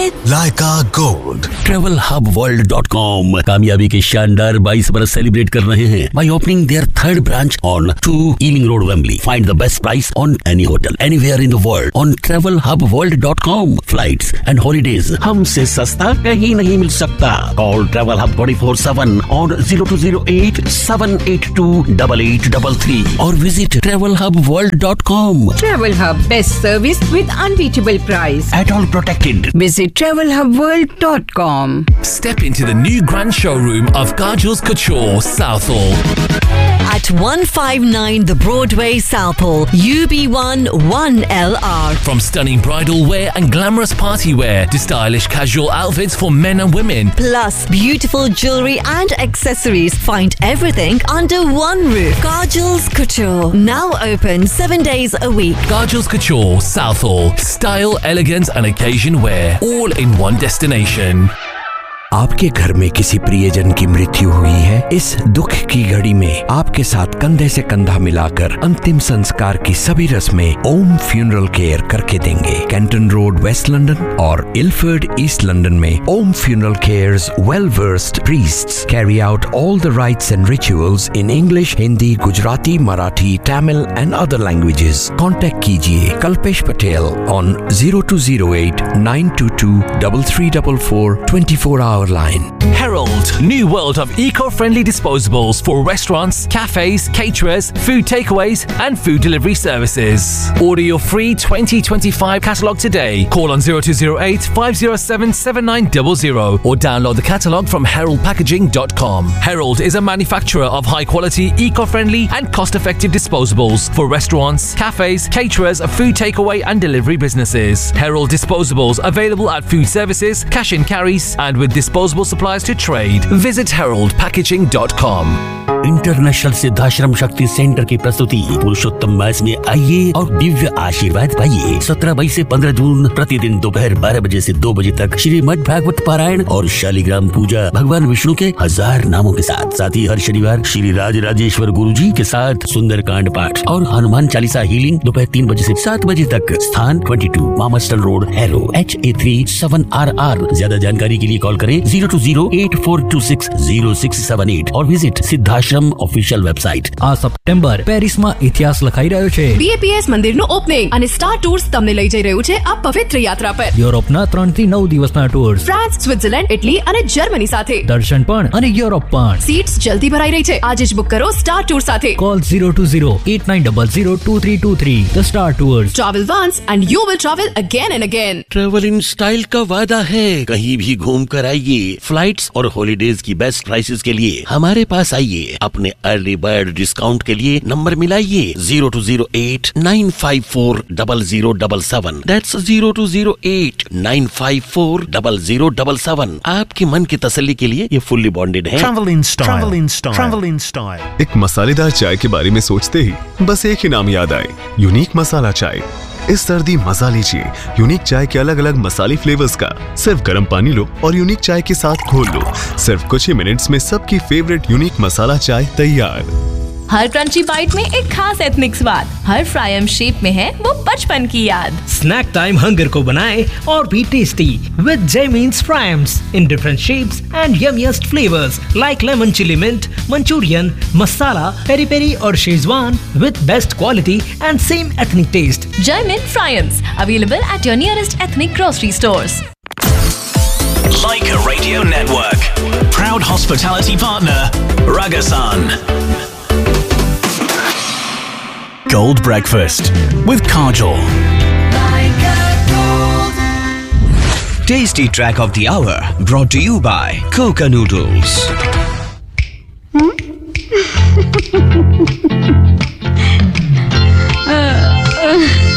with Leica Gold. TravelHubWorld.com कामयाबी के शानदार 22 बरस सेलिब्रेट कर रहे हैं by opening their third branch on 2 Ealing Road, Wembley. Find the best price on any hotel anywhere in the world on TravelHubWorld.com. Flights and holidays हमसे सस्ता कहीं नहीं मिल सकता. Call Travel Hub 24/7 on 0208 782 8833 or visit TravelHubWorld.com. Travel Hub, best service with unbeatable price. At all protected. Visit TravelHubWorld.com. Step into the new grand showroom of Kajal's Couture, Southall. at 159 The Broadway, Southall, UB1 1LR. From stunning bridal wear and glamorous party wear to stylish casual outfits for men and women. Plus beautiful jewellery and accessories. Find everything under one roof. Kajal's Couture, now open 7 days a week. Kajal's Couture, Southall. Style, elegance and occasion wear. All in one destination. आपके घर में किसी प्रियजन की मृत्यु हुई है? इस दुख की घड़ी में आपके साथ कंधे से कंधा मिलाकर अंतिम संस्कार की सभी रस्में ओम फ्यूनरल केयर करके देंगे. कैंटन रोड, वेस्ट लंदन और इलफर्ड, ईस्ट लंदन में ओम funeral cares well versed priests carry out all the rights and rituals in English, Hindi, Gujarati, Marathi, Tamil and other languages. Contact कीजिए Kalpesh Patel on 0208 922 3344 24 hour line. Herald, new world of eco-friendly disposables for restaurants, cafes, caterers, food takeaways and food delivery services. Order your free 2025 catalogue today. Call on 0208 507 7900 or download the catalogue from heraldpackaging.com. Herald is a manufacturer of high-quality, eco-friendly and cost-effective disposables for restaurants, cafes, caterers, food takeaway and delivery businesses. Herald disposables available at food services, cash and carries and with disposable supplies to trade. Visit heraldpackaging.com. International Siddhashram शक्ति centre की प्रस्तुति पुरुषोत्तम मास में आइए और दिव्य आशीर्वाद पाइए. 17 मई से 15 जून प्रतिदिन दोपहर 12 बजे से 2 बजे तक श्रीमद् भागवत पारायण और शालिग्राम पूजा भगवान विष्णु के 1000 नामों के साथ. साथ ही हर शनिवार श्री राज राजेश्वर गुरु जी के साथ सुंदरकांड पाठ और हनुमान चालीसा हीलिंग दोपहर 3 बजे से 7 बजे तक. स्थान 22 मामस्टन रोड, हैरो, HA3 7RR. ज्यादा जानकारी के लिए कॉल करें 020842600678 और विजिट સિદ્ધાશ્રમ ઓફિશિયલ વેબસાઇટ. આ સપ્ટેમ્બર પેરિસમાં ઇતિહાસ લખાઈ રહ્યો છે. BAPS મંદિરનું ઓપનિંગ અને સ્ટાર ટૂર્સ તમને લઈ જઈ રહ્યું છે આ પવિત્ર યાત્રા પર. યુરોપના 3 થી 9 દિવસના ટૂર્સ, ફ્રાન્સ, સ્વિટ્ઝરલેન્ડ, ઇટલી અને જર્મની સાથે. દર્શન પણ અને યુરોપ પણ. સીટ્સ જલ્દી ભરાઈ રહી છે. આજે જ બુક કરો સ્ટાર ટૂર સાથે. Call 020-8900-2323. The Star Tours. Travel once and you will travel again and again. Travel in style का वादा है. कहीं भी घूम कर आइए. फ्लाइट्स और हॉलीडेज की बेस्ट प्राइसेस के लिए हमारे पास आइए. अपने अर्ली बर्ड डिस्काउंट के लिए नंबर मिलाइए 0208 954 0077. That's 0208 954 0077. आपके मन की तसल्ली के लिए ये फुल्ली बॉन्डेड है. Travel in style. Travel in style. Travel in style. एक मसालेदार चाय के बारे में सोचते ही बस एक ही नाम याद आए, यूनिक मसाला चाय. इस सर्दी मजा लीजिए यूनिक चाय के अलग अलग मसाली फ्लेवर्स का. सिर्फ गर्म पानी लो और यूनिक चाय के साथ घोल लो. सिर्फ कुछ ही मिनट्स में सबकी फेवरेट यूनिक मसाला चाय तैयार. हर क्रंची बाइट में एक खास एथनिक स्वाद. हर फ्रायम शेप में है वो बचपन की याद. स्नैक टाइम हंगर को बनाए और भी tasty with Jaymeens fryums in different shapes and यम्मीएस्ट flavours like lemon chilli mint, Manchurian, masala, peri peri और Schezwan with best quality and same ethnic test. Jaymeens fryums available at your nearest ethnic grocery stores. Leica Radio Network, proud hospitality partner, Ragasan. Gold Breakfast with Kajol. Tasty track of the hour brought to you by Coca Noodles.